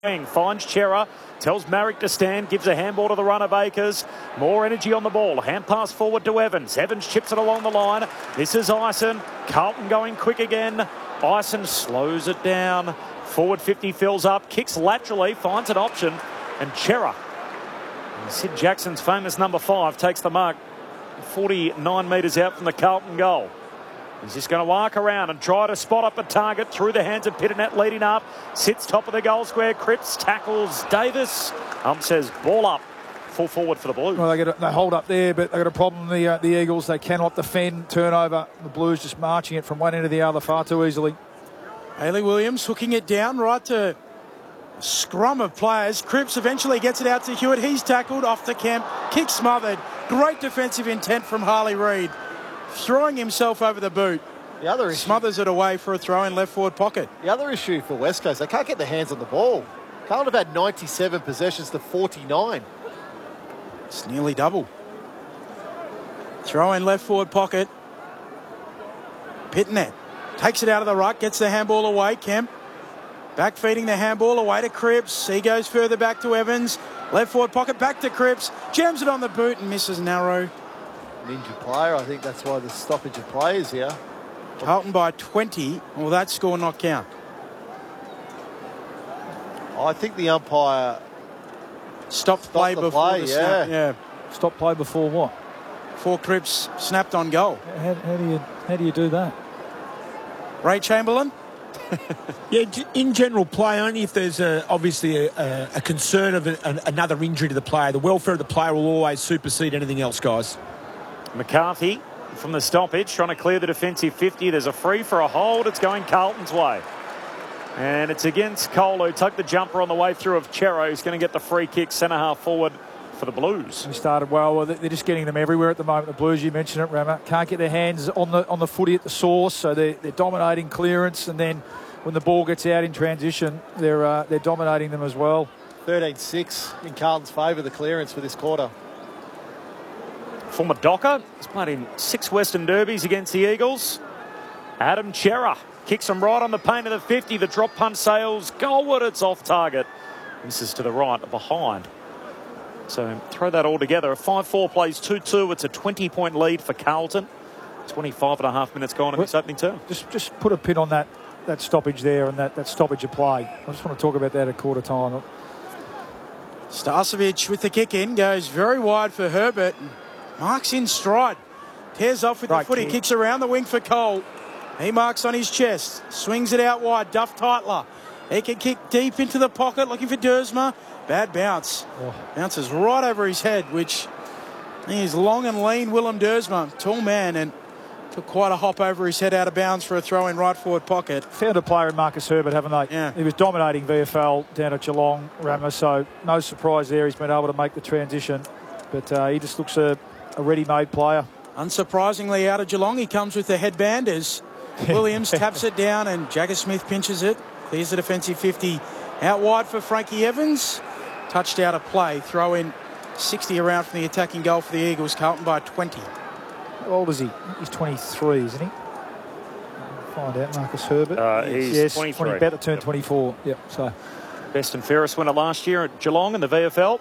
Finds Chera, tells Marrick to stand, gives a handball to the run of Akers. More energy on the ball. Hand pass forward to Evans. Evans chips it along the line. This is Ison. Carlton going quick again. Ison slows it down. Forward 50 fills up, kicks laterally, finds an option. And Chera, Sid Jackson's famous number 5, takes the mark 49 metres out from the Carlton goal. He's just going to walk around and try to spot up a target through the hands of Pitternet leading up. Sits top of the goal square. Cripps tackles Davis. Says ball up. Full forward for the Blues. Well, they hold up there, but they've got a problem, the Eagles. They cannot defend turnover. The Blues just marching it from one end to the other far too easily. Hayley Williams hooking it down right to a scrum of players. Cripps eventually gets it out to Hewitt. He's tackled off the Kemp. Kick smothered. Great defensive intent from Harley Reid. Throwing himself over the boot. The other issue, smothers it away for a throw in left forward pocket. The other issue for West Coast, they can't get their hands on the ball. Carlton have had 97 possessions to 49. It's nearly double. Throw in left forward pocket. Pitternet takes it out of the ruck, gets the handball away. Kemp back feeding the handball away to Cripps. He goes further back to Evans. Left forward pocket back to Cripps. Jams it on the boot and misses narrow. An injured player, I think that's why the stoppage of play is here. Carlton by 20. Will that score not count? I think the umpire stopped play before the snap. Yeah. Stopped play before what? Before Cripps snapped on goal. How do you do that? Ray Chamberlain? Yeah, in general play, only if there's obviously a concern of another injury to the player. The welfare of the player will always supersede anything else, guys. McCarthy from the stoppage, trying to clear the defensive 50. There's a free for a hold. It's going Carlton's way. And it's against Cole, who took the jumper on the way through of Chera, who's going to get the free kick centre half forward for the Blues. He started well. They're just getting them everywhere at the moment. The Blues, you mentioned it, Rama, can't get their hands on the footy at the source, so they're dominating clearance, and then when the ball gets out in transition, they're dominating them as well. 13-6 in Carlton's favour, the clearance for this quarter. Former Docker has played in 6 Western Derbies against the Eagles. Adam Chera kicks him right on the paint of the 50. The drop punt sails goalward. It's off target. Misses to the right behind. So throw that all together. A 5-4 plays 2-2. It's a 20-point lead for Carlton. 25.5 minutes gone in this opening term. Just put a pin on that stoppage there and that stoppage of play. I just want to talk about that at quarter time. Starcevic with the kick in goes very wide for Herbert. Marks in stride. Tears off with the foot. He kicks around the wing for Cole. He marks on his chest. Swings it out wide. Duff Tytler. He can kick deep into the pocket looking for Dersma. Bad bounce. Bounces right over his head, which he is long and lean. Willem Dersma, tall man, and took quite a hop over his head out of bounds for a throw in right forward pocket. Found a player in Marcus Herbert, haven't they? Yeah. He was dominating VFL down at Geelong, Ramos, so no surprise there. He's been able to make the transition, but he just looks a ready-made player. Unsurprisingly, out of Geelong, he comes with the headband as Williams taps it down and Jagger Smith pinches it. Clears the defensive 50 out wide for Frankie Evans. Touched out of play. Throw in 60 around from the attacking goal for the Eagles. Carlton by 20. How old is he? He's 23, isn't he? Find out. Marcus Herbert. He's 23. About to turn 24. Yep. So best and fairest winner last year at Geelong in the VFL.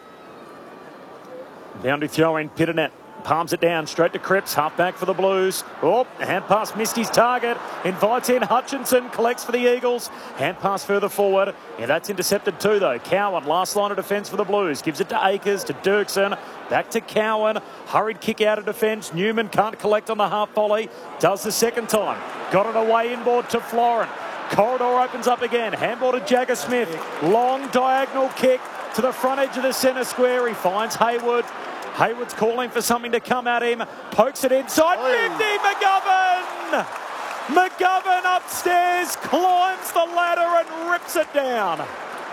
Boundary throw in Pitternet. Palms it down straight to Cripps, half back for the Blues. Oh, hand pass missed his target. Invites in Hutchinson, collects for the Eagles. Hand pass further forward. Yeah, that's intercepted too though. Cowan, last line of defence for the Blues. Gives it to Akers, to Dirksen. Back to Cowan. Hurried kick out of defence. Newman can't collect on the half volley. Does the second time. Got it away inboard to Florent. Corridor opens up again. Handball to Jagger Smith. Long diagonal kick to the front edge of the centre square. He finds Hayward. Hayward's calling for something to come at him. Pokes it inside. 50, McGovern! McGovern upstairs, climbs the ladder and rips it down.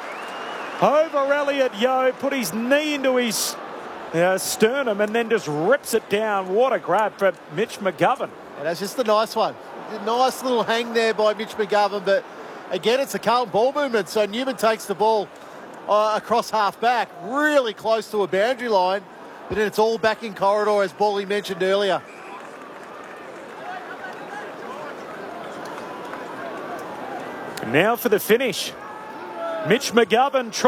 Over Elliot Yeo, put his knee into his sternum and then just rips it down. What a grab for Mitch McGovern. And that's just a nice one. A nice little hang there by Mitch McGovern, but again, it's a Carlton ball movement. So Newman takes the ball across half back, really close to a boundary line. But then it's all back in corridor, as Bally mentioned earlier. Now for the finish. Mitch McGovern